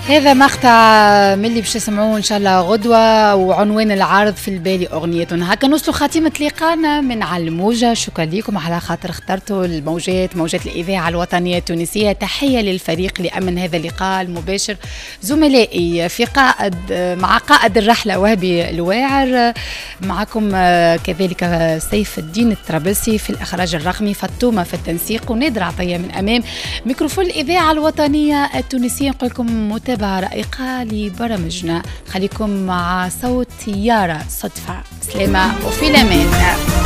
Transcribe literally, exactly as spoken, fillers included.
هذا مقطع من اللي باش تسمعوه ان شاء الله غدوه، وعنوان العرض في البالي اغنيه. هكا نوصلوا خاتمه لقانا من على الموجه. شكرا لكم على خاطر اخترتوا الموجات، موجات الاذاعه الوطنيه التونسيه. تحيه للفريق اللي امن هذا اللقاء المباشر، زملائي في قائد مع قائد الرحله وهبي الواعر، معكم كذلك سيف الدين الطرابلسي في الاخراج الرقمي، فطومه في التنسيق، ونادر عطيه من امام ميكروفون الاذاعه الوطنيه التونسيه. نقول لكم متابعة رائقة لبرامجنا، خليكم مع صوت يارا صدفة. سلامة وفي الأمان.